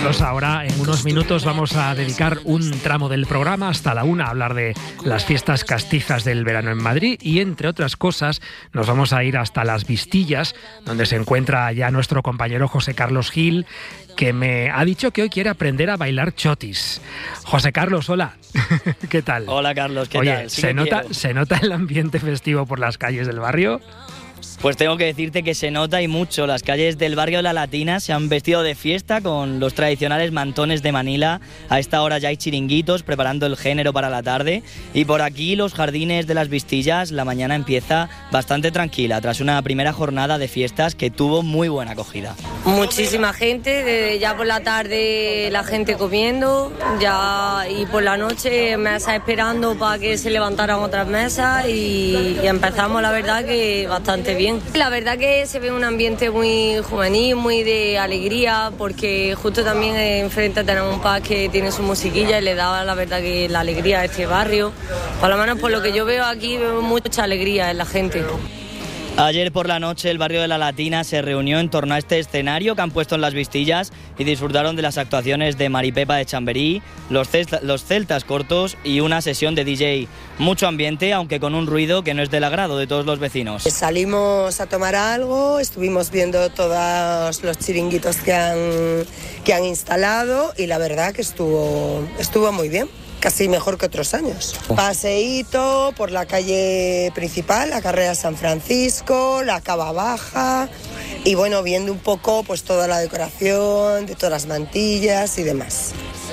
Carlos, ahora en unos minutos vamos a dedicar un tramo del programa hasta la 1 a hablar de las fiestas castizas del verano en Madrid y, entre otras cosas, nos vamos a ir hasta Las Vistillas, donde se encuentra ya nuestro compañero José Carlos Gil, que me ha dicho que hoy quiere aprender a bailar chotis. José Carlos, hola. ¿Qué tal? Hola, Carlos, ¿qué Oye, tal? Sí, ¿se nota el ambiente festivo por las calles del barrio? Pues tengo que decirte que se nota y mucho. Las calles del barrio de La Latina se han vestido de fiesta con los tradicionales mantones de Manila. A esta hora ya hay chiringuitos preparando el género para la tarde. Y por aquí, los jardines de Las Vistillas, la mañana empieza bastante tranquila, tras una primera jornada de fiestas que tuvo muy buena acogida. Muchísima gente, desde ya por la tarde la gente comiendo, ya, y por la noche mesas esperando para que se levantaran otras mesas y empezamos, la verdad, que bastante bien. La verdad que se ve un ambiente muy juvenil, muy de alegría, porque justo también enfrente tenemos un pub que tiene su musiquilla y le da, la verdad, que la alegría a este barrio. Por lo menos por lo que yo veo aquí, veo mucha alegría en la gente. Ayer por la noche el barrio de La Latina se reunió en torno a este escenario que han puesto en Las Vistillas y disfrutaron de las actuaciones de Maripepa de Chamberí, los Celtas Cortos y una sesión de DJ. Mucho ambiente, aunque con un ruido que no es del agrado de todos los vecinos. Salimos a tomar algo, estuvimos viendo todos los chiringuitos que han instalado y la verdad que estuvo muy bien. Casi mejor que otros años. Paseíto por la calle principal, la carrera San Francisco, la Cava Baja y bueno, viendo un poco pues toda la decoración de todas las mantillas y demás.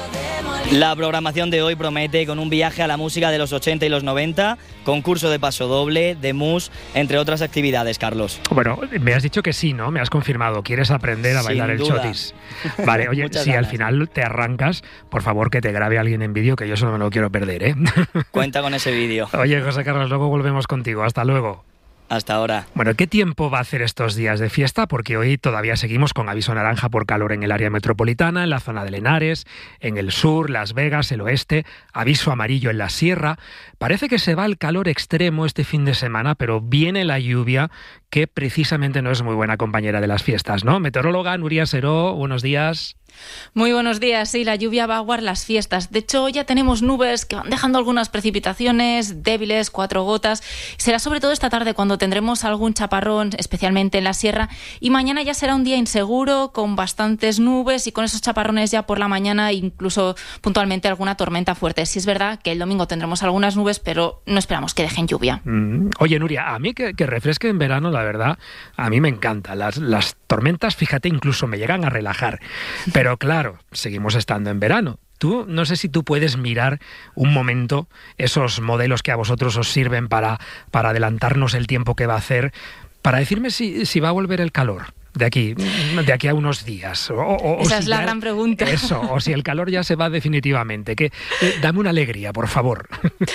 La programación de hoy promete con un viaje a la música de los 80 y los 90, concurso de pasodoble, de mus, entre otras actividades, Carlos. Bueno, me has dicho que sí, ¿no? Me has confirmado. ¿Quieres aprender a bailar el chotis? Vale, oye, si al final te arrancas, por favor que te grabe alguien en vídeo, que yo eso no me lo quiero perder, ¿eh? Cuenta con ese vídeo. Oye, José Carlos, luego volvemos contigo. Hasta luego. Hasta ahora. Bueno, ¿qué tiempo va a hacer estos días de fiesta? Porque hoy todavía seguimos con aviso naranja por calor en el área metropolitana, en la zona de Henares, en el sur, Las Vegas, el oeste, aviso amarillo en la sierra. Parece que se va el calor extremo este fin de semana, pero viene la lluvia, que precisamente no es muy buena compañera de las fiestas, ¿no? Meteoróloga Nuria Seró, buenos días. Muy buenos días. Sí, la lluvia va a aguar las fiestas. De hecho, ya tenemos nubes que van dejando algunas precipitaciones débiles, 4 gotas. Será sobre todo esta tarde cuando tendremos algún chaparrón, especialmente en la sierra. Y mañana ya será un día inseguro, con bastantes nubes y con esos chaparrones ya por la mañana, incluso puntualmente alguna tormenta fuerte. Sí es verdad que el domingo tendremos algunas nubes, pero no esperamos que dejen lluvia. Oye, Nuria, a mí que refresque en verano, la verdad, a mí me encanta. Las tormentas, fíjate, incluso me llegan a relajar. Pero claro, seguimos estando en verano. No sé si tú puedes mirar un momento esos modelos que a vosotros os sirven para adelantarnos el tiempo que va a hacer, para decirme si va a volver el calor de aquí a unos días. Esa es la gran pregunta. Eso, o si el calor ya se va definitivamente. Dame una alegría, por favor.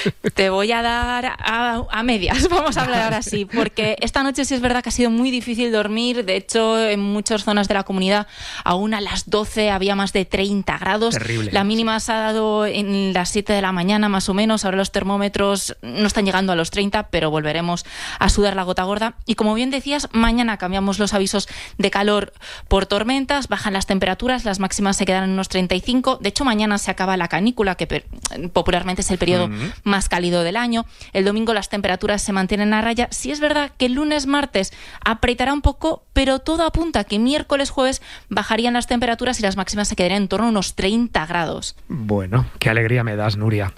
Te voy a dar a medias, vamos a hablar ahora sí, porque esta noche sí es verdad que ha sido muy difícil dormir. De hecho, en muchas zonas de la comunidad, aún a las 12 había más de 30 grados. Terrible. La mínima se ha dado en las 7 de la mañana, más o menos. Ahora los termómetros no están llegando a los 30, pero volveremos a sudar la gota gorda. Y como bien decías, mañana cambiamos los avisos de calor por tormentas, bajan las temperaturas, las máximas se quedan en unos 35. De hecho, mañana se acaba la canícula, que popularmente es el periodo más cálido del año. El domingo las temperaturas se mantienen a raya. Sí es verdad que el lunes, martes apretará un poco, pero todo apunta a que miércoles, jueves bajarían las temperaturas y las máximas se quedarían en torno a unos 30 grados. Bueno, qué alegría me das, Nuria.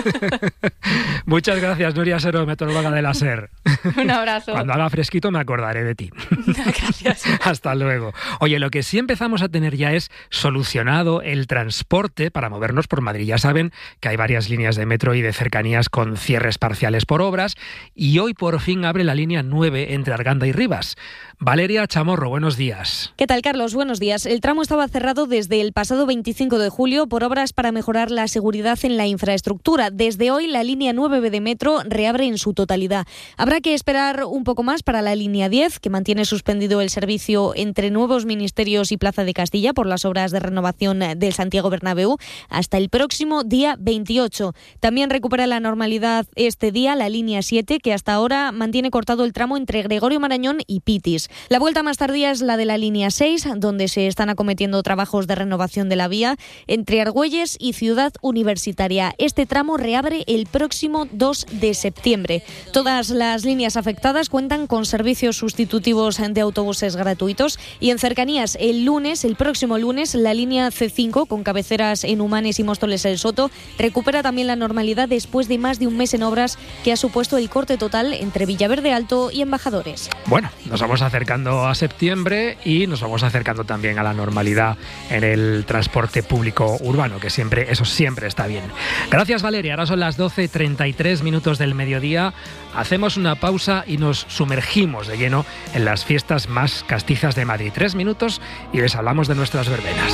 Muchas gracias, Nuria Seró, meteoróloga de la SER. Un abrazo. Cuando haga fresquito me acordaré de ti. Gracias. Hasta luego. Oye, lo que sí empezamos a tener ya es solucionado el transporte para movernos por Madrid. Ya saben que hay varias líneas de metro y de cercanías con cierres parciales por obras y hoy por fin abre la línea 9 entre Arganda y Rivas. Valeria Chamorro, buenos días. ¿Qué tal, Carlos? Buenos días. El tramo estaba cerrado desde el pasado 25 de julio por obras para mejorar la seguridad en la infraestructura. Desde hoy la línea 9 de metro reabre en su totalidad. Habrá que esperar un poco más para la línea 10, que mantiene suspendido el servicio servicio entre Nuevos Ministerios y Plaza de Castilla por las obras de renovación del Santiago Bernabéu hasta el próximo día 28. También recupera la normalidad este día la línea 7, que hasta ahora mantiene cortado el tramo entre Gregorio Marañón y Pitis. La vuelta más tardía es la de la línea 6, donde se están acometiendo trabajos de renovación de la vía entre Argüelles y Ciudad Universitaria. Este tramo reabre el próximo 2 de septiembre. Todas las líneas afectadas cuentan con servicios sustitutivos de autobuses gratuitos y en cercanías el próximo lunes, la línea C5 con cabeceras en Humanes y Móstoles El Soto recupera también la normalidad después de más de un mes en obras que ha supuesto el corte total entre Villaverde Alto y Embajadores. Bueno, nos vamos acercando a septiembre y nos vamos acercando también a la normalidad en el transporte público urbano, que eso siempre está bien. Gracias, Valeria. Ahora son las 12:33 del mediodía. Hacemos una pausa y nos sumergimos de lleno en las fiestas más castizas de Madrid. 3 minutos y les hablamos de nuestras verbenas.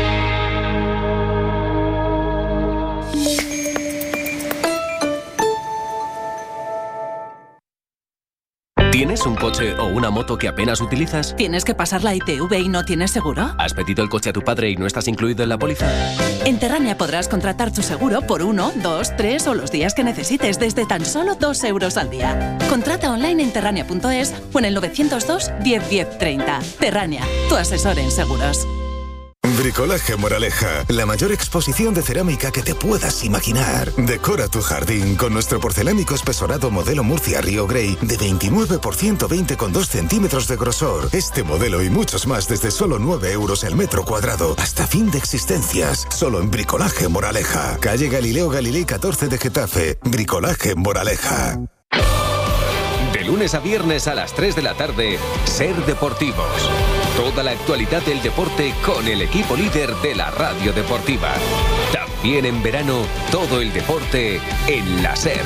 ¿Tienes un coche o una moto que apenas utilizas? ¿Tienes que pasar la ITV y no tienes seguro? ¿Has pedido el coche a tu padre y no estás incluido en la póliza? En Terrania podrás contratar tu seguro por 1, 2, 3 o los días que necesites desde tan solo 2 euros al día. Contrata online en terrania.es o en el 902 10 10 30. Terrania, tu asesor en seguros. Bricolaje Moraleja, la mayor exposición de cerámica que te puedas imaginar. Decora tu jardín con nuestro porcelánico espesorado modelo Murcia Río Grey de 29 por 120,2 centímetros de grosor. Este modelo y muchos más desde solo 9 euros el metro cuadrado. Hasta fin de existencias. Solo en Bricolaje Moraleja. Calle Galileo Galilei 14 de Getafe. Bricolaje Moraleja. De lunes a viernes a las 3 de la tarde, Ser Deportivos. Toda la actualidad del deporte con el equipo líder de la radio deportiva. También en verano, todo el deporte en la SER.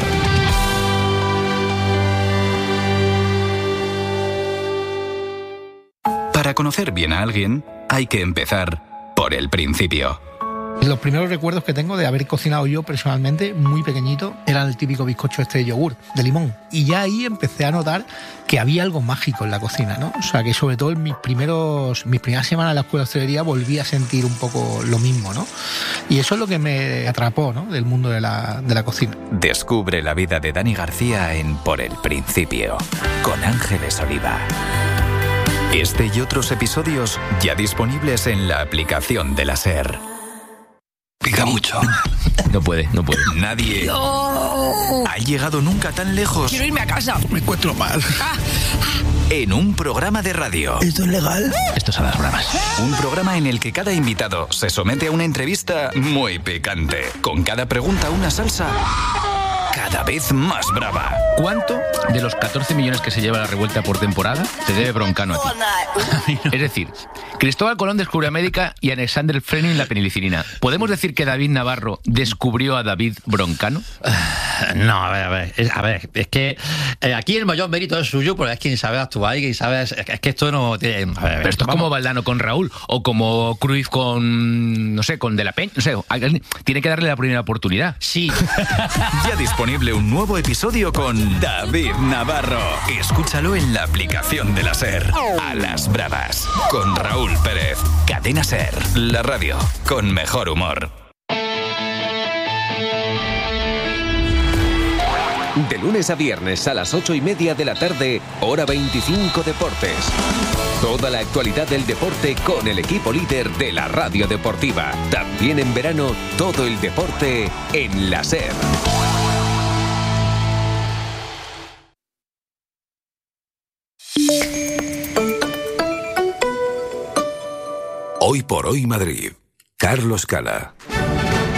Para conocer bien a alguien, hay que empezar por el principio. Los primeros recuerdos que tengo de haber cocinado yo personalmente, muy pequeñito, era el típico bizcocho de yogur, de limón. Y ya ahí empecé a notar que había algo mágico en la cocina, ¿no? O sea, que sobre todo en mis primeras semanas de la escuela de hostelería volví a sentir un poco lo mismo, ¿no? Y eso es lo que me atrapó, ¿no?, del mundo de la cocina. Descubre la vida de Dani García en Por el Principio, con Ángeles Oliva. Este y otros episodios ya disponibles en la aplicación de la SER. Pica mucho. No puede. Nadie ha llegado nunca tan lejos. Quiero irme a casa. Me encuentro mal. En un programa de radio. ¿Esto es legal? Esto es a las bravas. Un programa en el que cada invitado se somete a una entrevista muy picante. Con cada pregunta una salsa cada vez más brava. ¿Cuánto de los 14 millones que se lleva la revuelta por temporada te debe Broncano a ti? Es decir, Cristóbal Colón descubrió América y Alexander Fleming la penicilina. ¿Podemos decir que David Navarro descubrió a David Broncano? No, a ver, es que aquí el mayor mérito es suyo, porque es quien sabe actuar y quien sabe... Es que esto no tiene... Pero esto es como Valdano con Raúl, o como Cruyff con, no sé, con De la Peña, no sé, tiene que darle la primera oportunidad. Sí. Ya disponible un nuevo episodio con David Navarro. Escúchalo en la aplicación de la SER. A las bravas, con Raúl Pérez. Cadena SER, la radio con mejor humor. De lunes a viernes a las 8:30 de la tarde, hora 25 Deportes. Toda la actualidad del deporte con el equipo líder de la radio deportiva. También en verano, todo el deporte en la SER. Hoy por hoy Madrid. Carlos Cala.